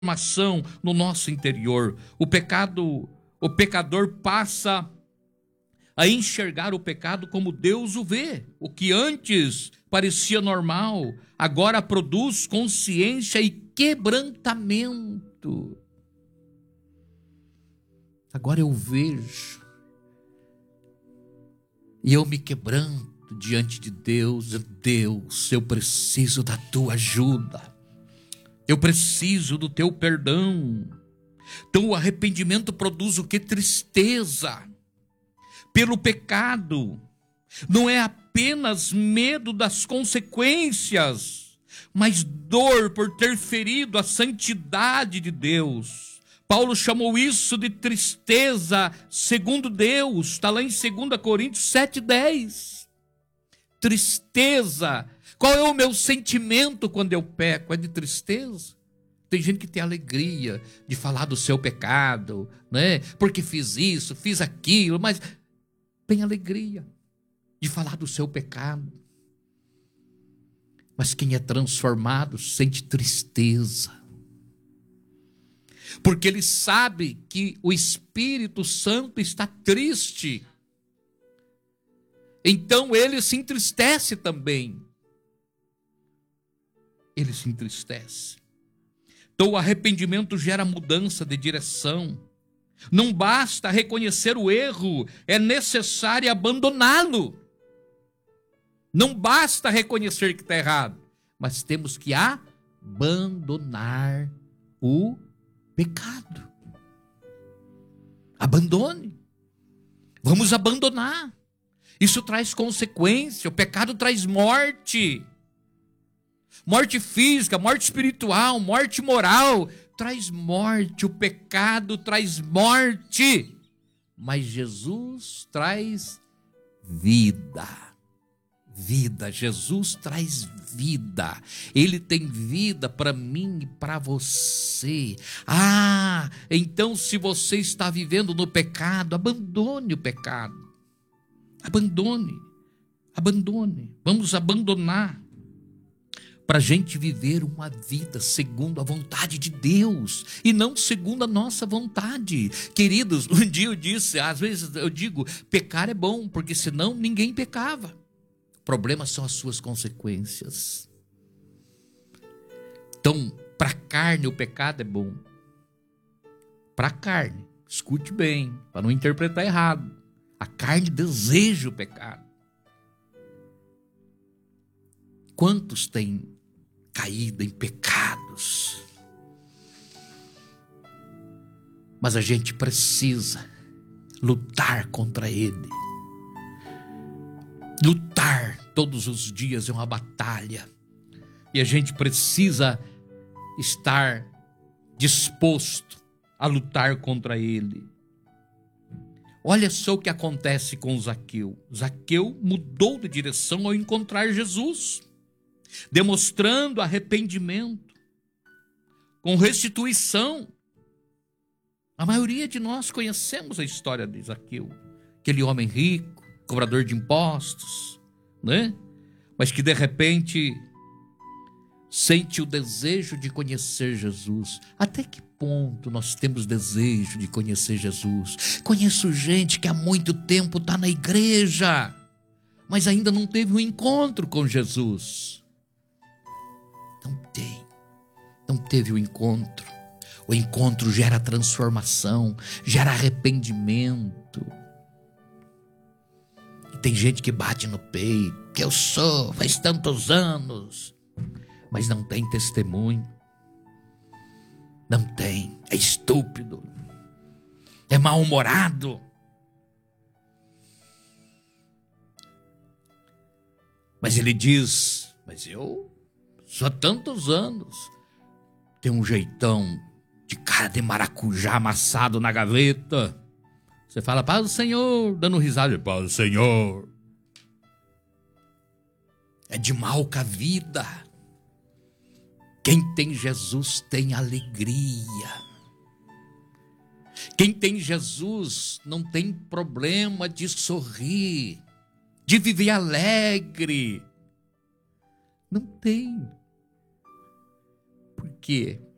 transformação no nosso interior. O pecador passa a enxergar o pecado como Deus o vê. O que antes parecia normal, agora produz consciência e quebrantamento. Agora eu vejo e eu me quebranto diante de Deus. Deus, eu preciso da tua ajuda. Eu preciso do teu perdão. Então o arrependimento produz o que? Tristeza pelo pecado. Não é apenas medo das consequências, mas dor por ter ferido a santidade de Deus. Paulo chamou isso de tristeza segundo Deus. Está lá em 2 Coríntios 7,10. Tristeza. Qual é o meu sentimento quando eu peco? É de tristeza. Tem gente que tem alegria de falar do seu pecado, né? Porque fiz isso, fiz aquilo, mas tem alegria de falar do seu pecado. Mas quem é transformado sente tristeza, porque ele sabe que o Espírito Santo está triste. Então ele se entristece também. Ele se entristece. Então o arrependimento gera mudança de direção. Não basta reconhecer o erro, é necessário abandoná-lo. Não basta reconhecer que está errado, mas temos que abandonar o pecado. Abandone. Vamos abandonar. Isso traz consequência. O pecado traz morte. Morte física, morte espiritual, morte moral. Traz morte. O pecado traz morte. Mas Jesus traz vida. Vida. Jesus traz vida. Ele tem vida para mim e para você. Então se você está vivendo no pecado, abandone o pecado. Abandone. Vamos abandonar para a gente viver uma vida segundo a vontade de Deus e não segundo a nossa vontade. Queridos, um dia eu disse, às vezes eu digo, pecar é bom, porque senão ninguém pecava. O problema são as suas consequências. Então, para a carne o pecado é bom. Para a carne, escute bem, para não interpretar errado. A carne deseja o pecado. Quantos têm caído em pecados? Mas a gente precisa lutar contra ele. Lutar todos os dias é uma batalha. E a gente precisa estar disposto a lutar contra ele. Olha só o que acontece com Zaqueu. Zaqueu mudou de direção ao encontrar Jesus, demonstrando arrependimento, com restituição. A maioria de nós conhecemos a história de Zaqueu, aquele homem rico, cobrador de impostos, né? Mas que de repente sente o desejo de conhecer Jesus. Até que ponto nós temos desejo de conhecer Jesus? Conheço gente que há muito tempo está na igreja, mas ainda não teve um encontro com Jesus. Não teve o encontro. O encontro gera transformação, gera arrependimento. E tem gente que bate no peito, que eu sou, faz tantos anos, mas não tem testemunho. Não tem, é estúpido, é mal-humorado. Mas ele diz, mas eu só há tantos anos, tem um jeitão de cara de maracujá amassado na gaveta. Você fala, paz do Senhor, dando risada, paz do Senhor. É de mal com a vida. Quem tem Jesus tem alegria. Quem tem Jesus não tem problema de sorrir, de viver alegre. Não tem. Por quê?